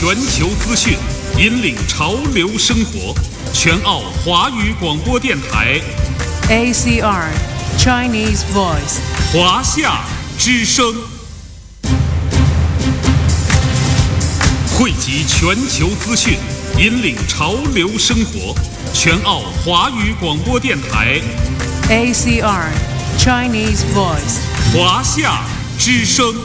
全球资讯，引领潮流生活。全澳华语广播电台 ACR Chinese Voice 华夏之声，汇集全球资讯，引领潮流生活。全澳华语广播电台 ACR Chinese Voice 华夏之声。